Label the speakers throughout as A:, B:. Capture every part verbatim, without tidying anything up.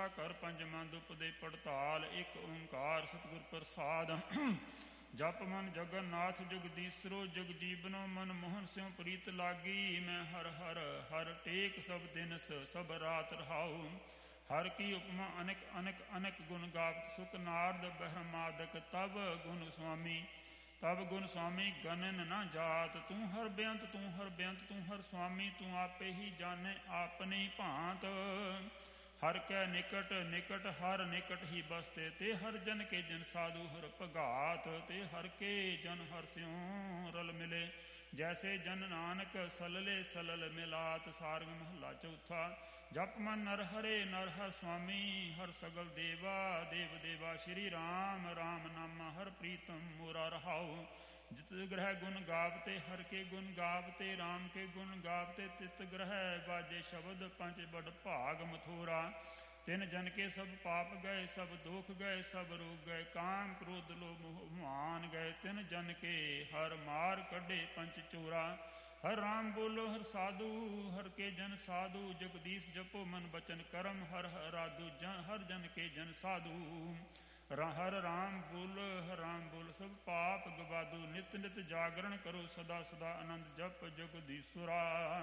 A: ਚੌਥਾ ਕਰ ਪੰਜਮੰਦ ਉਪਦੇ ਪੜਤਾਲ। ਇੱਕ ਓੰਕਾਰ ਸਤਿਗੁਰ ਪ੍ਰਸਾਦ। ਜਪ ਮਨ ਜਗਨਨਾਥ ਜਗਦੀਸਰੋ ਜਗ ਜੀਵਨੋ ਮਨ ਮੋਹਨ ਸਿਉ ਪ੍ਰੀਤ ਲਾਗੀ। ਮੈਂ ਹਰ ਹਰ ਹਰ ਟੇਕ ਸਭ ਦਿਨਸ ਸਭ ਰਾਤ ਰਹਾਉ। ਹਰ ਕੀ ਉਪਮਾ ਅਨੇਕ ਅਨੇਕ ਅਨੇਕ ਗੁਣ ਗਾਵਤ। ਸੁਖ ਨਾਰਦ ਬ੍ਰਹਮਾਦਕ ਤਬ ਗੁਣ ਸੁਆਮੀ। ਤਬ ਗੁਣ ਸੁਆਮੀ ਗਨਨ ਨਾ ਜਾਤ। ਤੂੰ ਹਰ ਬੇਅੰਤ ਤੂੰ ਹਰ ਬੇਅੰਤ ਤੂੰ ਹਰ ਸੁਆਮੀ। ਤੂੰ ਆਪੇ ਹੀ ਜਾਣੇ ਆਪਣੀ ਭਾਂਤ। ਹਰ ਕੈ ਨਿਕਟ ਨਿਕਟ ਹਰ ਨਿਕਟ ਹੀ ਬਸਤੇ। ਤੇ ਹਰ ਜਨ ਕੇ ਜਨ ਸਾਧੂ ਹਰ ਭਗਾਤ। ਤੇ ਹਰ ਕੇ ਜਨ ਹਰ ਸਿਉ ਰਲ ਮਿਲੇ। ਜੈਸੇ ਜਨ ਨਾਨਕ ਸਲਲੇ ਸਲਲ ਮਿਲਾਤ। ਸਾਰੰਗ ਮਹੱਲਾ ਚੌਥਾ। ਜਪ ਮਨ ਨਰ ਹਰੇ ਨਰ ਹਰ ਸੁਆਮੀ। ਹਰ ਸਗਲ ਦੇਵਾ ਦੇਵ ਦੇਵਾ। ਸ਼੍ਰੀ ਰਾਮ ਰਾਮ ਨਾਮਾ ਹਰ ਪ੍ਰੀਤਮ ਮੋਰਾ ਰਹਾਉ। ਜਿਤ ਗ੍ਰਹਿ ਗੁਣ ਗਾਵਤੇ ਹਰ ਕੇ ਗੁਣ ਗਾਵਤੇ। ਰਾਮ ਕੇ ਗੁਣ ਗਾਵਤੇ ਤਿਤ ਗ੍ਰਹਿ ਬਾਜੇ ਸ਼ਬਦ। ਪੰਜ ਬੜ ਭਾਗ ਮਥੁਰਾ। ਤਿਨ ਜਨ ਕੇ ਸਭ ਪਾਪ ਗਏ ਸਭ ਦੁਖ ਗਏ ਸਭ ਰੋਗ ਗਏ। ਕਾਮ ਕ੍ਰੋਧ ਲੋਭ ਮੋਹ ਮਾਨ ਗਏ। ਤਿਨ ਜਨ ਕੇ ਹਰ ਮਾਰ ਕੱਢੇ ਪੰਚ ਚੋਰਾ। ਹਰ ਰਾਮ ਬੋਲੋ ਹਰ ਸਾਧੂ ਹਰ ਕੇ ਜਨ ਸਾਧੂ। ਜਗਦੀਸ਼ ਜਪੋ ਮਨ ਬਚਨ ਕਰਮ। ਹਰ ਹਰ ਰਾਧੂ ਜਨ ਹਰ ਜਨ ਕੇ ਜਨ ਸਾਧੂ। ਹਰ ਰਾਮ ਬੋਲ ਹਰ ਰਾਮ ਬੋਲ ਸਭ ਪਾਪ ਗਵਾਦੂ। ਨਿਤ ਨਿਤ ਜਾਗਰਣ ਕਰੋ ਸਦਾ ਸਦਾ ਆਨੰਦ ਜਪ ਜਗਦੀਸ਼ੁਰਾ।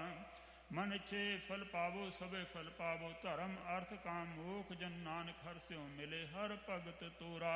A: ਮਨ ਇੱਛੇ ਫਲ ਪਾਵੋ ਸਭੇ ਫਲ ਪਾਵੋ। ਧਰਮ ਅਰਥ ਕਾਮ ਮੋਖ ਜਨ ਨਾਨਕ ਹਰਿ ਸਿਉ ਮਿਲੇ ਹਰ ਭਗਤ ਤੋਰਾ।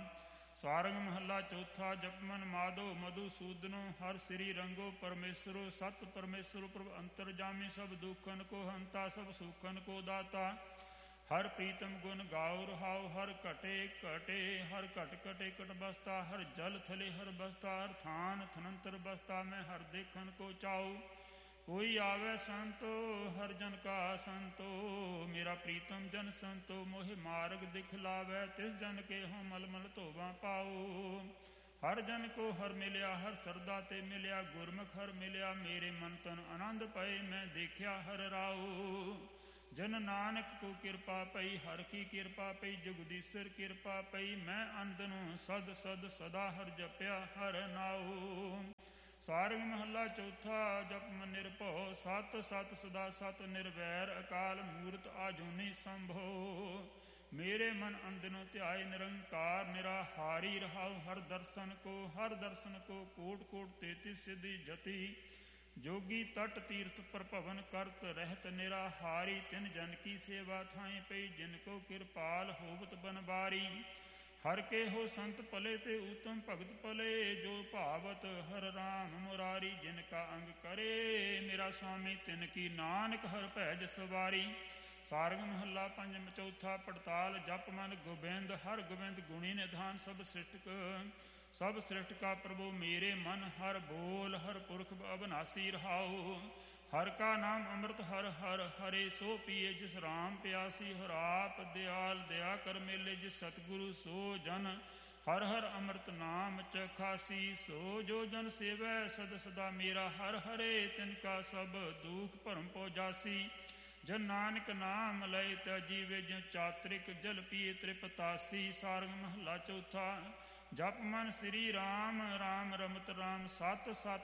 A: ਸਾਰੰਗ ਮਹੱਲਾ ਚੌਥਾ। ਜਪ ਮਨ ਮਾਧੋ ਮਧੂ ਸੂਦਨੋ। ਹਰ ਸ੍ਰੀ ਰੰਗੋ ਪਰਮੇਸ਼ਰੋ। ਸਤ ਪਰਮੇਸ਼ਰ ਪ੍ਰਭ ਅੰਤਰਜਾਮੀ। ਸਭ ਦੁਖਨ ਕੋ ਹੰਤਾ ਸਭ ਸੁਖਨ ਕੋ ਦਾਤਾ। ਹਰ ਪ੍ਰੀਤਮ ਗੁਣ ਗਾਉ ਰਹਾਉ। ਹਰ ਘਟੇ ਘਟੇ ਹਰ ਘਟ ਘਟੇ ਘਟ ਬਸਤਾ। ਹਰ ਜਲ ਥਲੇ ਹਰ ਬਸਤਾ। ਹਰ ਥਾਨ ਥਨੰਤਰ ਬਸਤਾ। ਮੈਂ ਹਰ ਦੇਖਨ ਕੋ ਚਾਉ। ਕੋਈ ਆਵੈ ਸੰਤੋ ਹਰ ਜਨ ਕਾ ਸੰਤੋ। ਮੇਰਾ ਪ੍ਰੀਤਮ ਜਨ ਸੰਤੋ। ਮੋਹਿ ਮਾਰਗ ਦਿਖਲਾਵੈ। ਤਿਸ ਜਨ ਕੇ ਹੋ ਮਲ ਮਲ ਧੋਵਾ ਪਾਉ। ਹਰ ਜਨ ਕੋ ਹਰ ਮਿਲਿਆ ਹਰ ਸਰਦਾ ਤੇ ਮਿਲਿਆ। ਗੁਰਮੁਖ ਹਰ ਮਿਲਿਆ ਮੇਰੇ ਮਨ ਤਨ ਆਨੰਦ ਪਏ। ਮੈਂ ਦੇਖਿਆ ਹਰ ਰਾਉ। ਜਨ ਨਾਨਕ ਕੋ ਕਿਰਪਾ ਪਈ ਹਰ ਕੀ ਕਿਰਪਾ ਪਈ। ਜਗਦੀਸ਼ਰ ਕਿਰਪਾ ਪਈ ਮੈਂ ਅੰਦਨੋਂ ਸਦ ਸਦ ਸਦਾ ਹਰ ਜਪਿਆ ਹਰ ਨਾਉ। ਸਾਰੰਗ ਮਹੱਲਾ ਚੌਥਾ। ਜਪ ਮਨ ਨਿਰਭਉ ਸਤ ਸਤ ਸਦਾ ਸਤ। ਨਿਰਵੈਰ ਅਕਾਲ ਮੂਰਤ ਆਜੂਨੀ ਸੰਭੋ। ਮੇਰੇ ਮਨ ਅੰਦਨੋਂ ਧਿਆਏ ਨਿਰੰਕਾਰ। ਨਿਰਾਹਾਰੀ ਰਹਾਉ ਹਰ ਦਰਸ਼ਨ ਕੋ। ਹਰ ਦਰਸ਼ਨ ਕੋ ਕੋਟ ਕੋਟ ਤੇਤੀ ਸਿਧੀ ਜਤੀ। ਜੋਗੀ ਤਟ ਤੀਰਥ ਪ੍ਰਭਵਨ ਕਰਤ ਰਹਿਤ। ਨਿਰਾਹਾਰੀ ਤਿਨ ਜਨ ਕੀ ਸੇਵਾ ਥਾਈ ਪਈ। ਜਿਨ ਕੋ ਕਿਰਪਾਲ ਹੋਵਤ ਬਨਬਾਰੀ। ਹਰ ਕੇ ਹੋ ਸੰਤ ਭਲੇ ਤੇ ਉਤਮ ਭਗਤ ਭਲੇ। ਜੋ ਭਾਵਤ ਹਰ ਰਾਮ ਮੁਰਾਰੀ। ਜਿਨ ਕਾ ਅੰਗ ਕਰੇ ਮੇਰਾ ਸੁਆਮੀ। ਤਿਨ ਕੀ ਨਾਨਕ ਹਰ ਭੈਜ ਸਵਾਰੀ। ਸਾਰੰਗ ਮਹੱਲਾ ਪੰਜਮ ਚੌਥਾ। ਪੜਤਾਲ। ਜਪ ਮਨ ਗੋਬਿੰਦ ਹਰ ਗੋਬਿੰਦ ਗੁਣੀ ਨਿਧਾਨ। ਸਭ ਸ੍ਰਿਸ਼ਟਕ ਸਭ ਸ੍ਰਿਸ਼ਟ ਕਾ ਪ੍ਰਭੂ। ਮੇਰੇ ਮਨ ਹਰ ਬੋਲ ਹਰ ਪੁਰਖ ਅਬਨਾਸੀ ਰਹਾਉ। ਹਰ ਕਾ ਨਾਮ ਅੰਮ੍ਰਿਤ ਹਰ ਹਰ ਹਰੇ। ਸੋ ਪੀਏ ਜਿਸ ਰਾਮ ਪਿਆਸੀ। ਹਰ ਆਪ ਦਿਆਲ ਦਇਆ ਕਰ ਮੇਲੇ। ਜਿਸ ਸਤਿਗੁਰੂ ਸੋ ਜਨ ਹਰ ਹਰ ਅੰਮ੍ਰਿਤ ਨਾਮ ਚਖਾਸੀ। ਸੋ ਜੋ ਜਨ ਸੇਵੈ ਸਦ ਸਦਾ ਮੇਰਾ। ਹਰ ਹਰੇ ਤਿਨ ਕਾ ਸਭ ਦੁਖ ਭਰਮ ਪੋ ਜਾਸੀ। ਜਨ ਨਾਨਕ ਨਾਮ ਲਏ ਤ ਜੀਵੇ। ਜਿਉ ਚਾਤ੍ਰਿਕ ਜਲ ਪੀਏ ਤ੍ਰਿਪਤਾਸੀ। ਸਾਰੰਗ ਮਹੱਲਾ ਚੌਥਾ। ਜਪ ਮਨ ਸ੍ਰੀ ਰਾਮ ਰਾਮ ਰਮਤ ਰਾਮ। ਸਤ ਸਤ